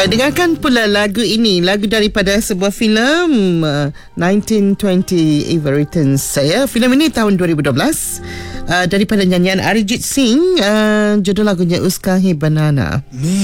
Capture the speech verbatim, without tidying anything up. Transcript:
Baik, dengarkan pula lagu ini, lagu daripada sebuah filem uh, nineteen twenty Eva Returns. Saya filem ini tahun dua ribu dua belas, uh, daripada nyanyian Arijit Singh, uh, judul lagunya Uska Hi Banana.